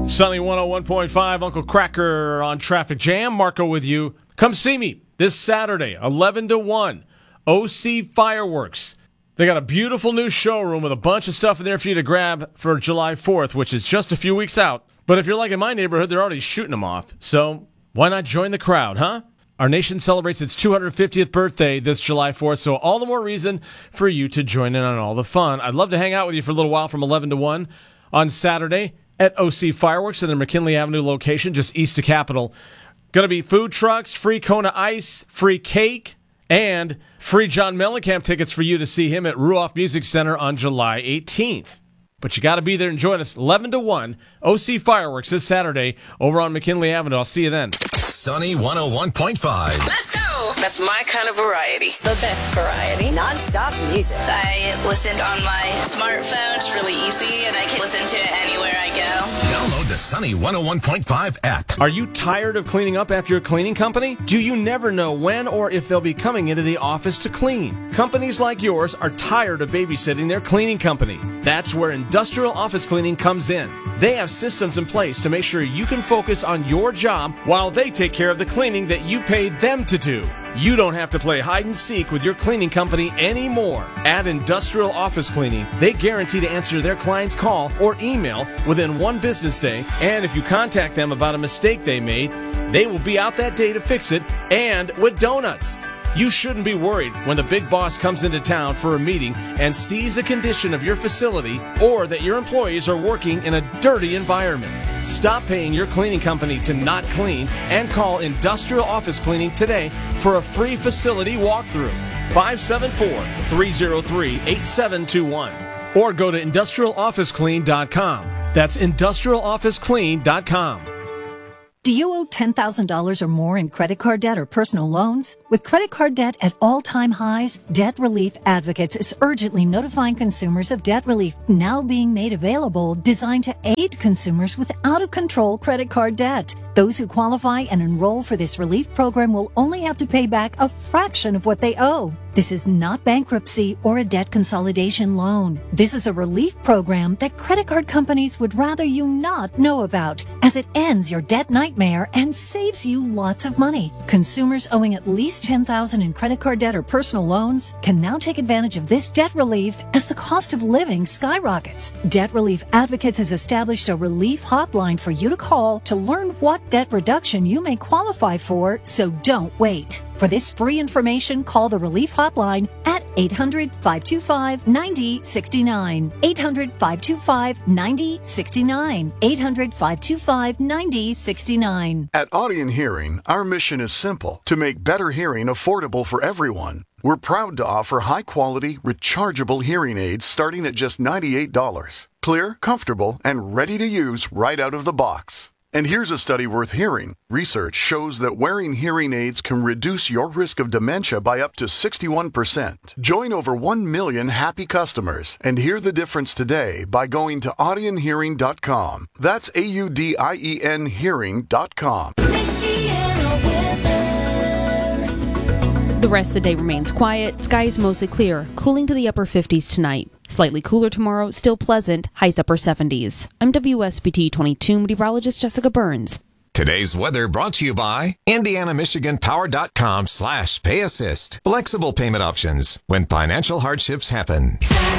Sunny 101.5, Uncle Cracker on Traffic Jam. Marco with you. Come see me this Saturday, 11 to 1, OC Fireworks. They got a beautiful new showroom with a bunch of stuff in there for you to grab for July 4th, which is just a few weeks out. But if you're like in my neighborhood, they're already shooting them off. So why not join the crowd, huh? Our nation celebrates its 250th birthday this July 4th, so all the more reason for you to join in on all the fun. I'd love to hang out with you for a little while from 11 to 1 on Saturday at OC Fireworks in their McKinley Avenue location, just east of Capitol. Going to be food trucks, free Kona Ice, free cake, and free John Mellencamp tickets for you to see him at Ruoff Music Center on July 18th. But you got to be there and join us 11 to 1, OC Fireworks this Saturday over on McKinley Avenue. I'll see you then. Sunny 101.5. Let's go! That's my kind of variety. The best variety. Non-stop music. I listen on my smartphone. It's really easy, and I can listen to it anywhere I go. Download the Sunny 101.5 app. Are you tired of cleaning up after your cleaning company? Do you never know when or if they'll be coming into the office to clean? Companies like yours are tired of babysitting their cleaning company. That's where Industrial Office Cleaning comes in. They have systems in place to make sure you can focus on your job while they take care of the cleaning that you paid them to do. You don't have to play hide and seek with your cleaning company anymore. At Industrial Office Cleaning, they guarantee to answer their client's call or email within one business day, and if you contact them about a mistake they made, they will be out that day to fix it, and with donuts. You shouldn't be worried when the big boss comes into town for a meeting and sees the condition of your facility or that your employees are working in a dirty environment. Stop paying your cleaning company to not clean and call Industrial Office Cleaning today for a free facility walkthrough. 574-303-8721 or go to industrialofficeclean.com. That's industrialofficeclean.com. Do you owe $10,000 or more in credit card debt or personal loans? With credit card debt at all-time highs, Debt Relief Advocates is urgently notifying consumers of debt relief now being made available designed to aid consumers with out-of-control credit card debt. Those who qualify and enroll for this relief program will only have to pay back a fraction of what they owe. This is not bankruptcy or a debt consolidation loan. This is a relief program that credit card companies would rather you not know about, as it ends your debt nightmare and saves you lots of money. Consumers owing at least $10,000 in credit card debt or personal loans can now take advantage of this debt relief as the cost of living skyrockets. Debt Relief Advocates has established a relief hotline for you to call to learn what debt reduction you may qualify for, so don't wait. For this free information, call the Relief Hotline at 800-525-9069. 800-525-9069. 800-525-9069. At Audion Hearing, our mission is simple: to make better hearing affordable for everyone. We're proud to offer high-quality, rechargeable hearing aids starting at just $98. Clear, comfortable, and ready to use right out of the box. And here's a study worth hearing. Research shows that wearing hearing aids can reduce your risk of dementia by up to 61%. Join over 1 million happy customers and hear the difference today by going to audionhearing.com. That's AUDIEN hearing.com. The rest of the day remains quiet. Skies mostly clear, cooling to the upper 50s tonight. Slightly cooler tomorrow, still pleasant, highs upper 70s. I'm WSBT 22 meteorologist Jessica Burns. Today's weather brought to you by IndianaMichiganPower.com/PayAssist. Flexible payment options when financial hardships happen.